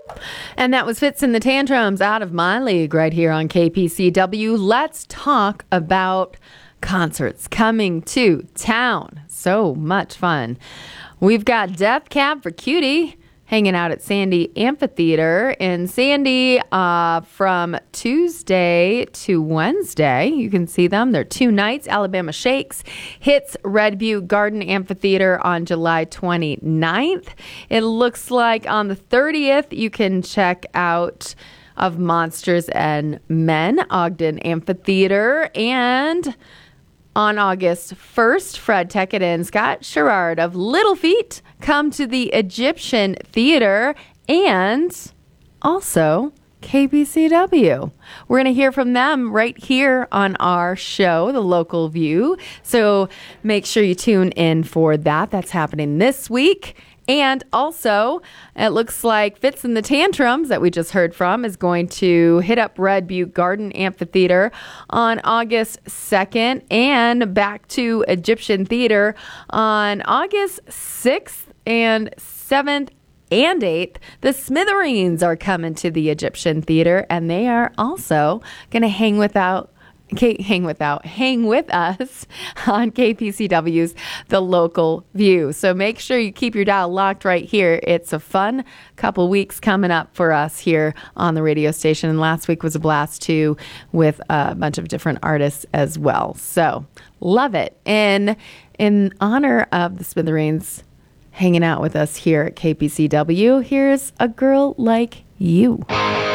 And that was Fits in the Tantrums out of my league right here on KPCW. Let's talk about concerts coming to town. So much fun. We've got Death Cab for Cutie hanging out at Sandy Amphitheater in Sandy from Tuesday to Wednesday. You can see them. They're 2 nights. Alabama Shakes hits Red Butte Garden Amphitheater on July 29th. It looks like on the 30th, you can check out Of Monsters and Men, Ogden Amphitheater, and on August 1st, Fred Teckett and Scott Sherrard of Little Feat come to the Egyptian Theater, and also KPCW. We're going to hear from them right here on our show, The Local View. So make sure you tune in for that. That's happening this week. And also, it looks like Fits in the Tantrums that we just heard from is going to hit up Red Butte Garden Amphitheater on August 2nd and back to Egyptian Theater on August 6th and 7th and 8th. The Smithereens are coming to the Egyptian Theater, and they are also going to hang with us on KPCW's The Local View. So make sure you keep your dial locked right here. It's a fun couple weeks coming up for us here on the radio station. And last week was a blast too, with a bunch of different artists as well. So love it. And in honor of the Smithereens hanging out with us here at KPCW, here's A Girl Like You.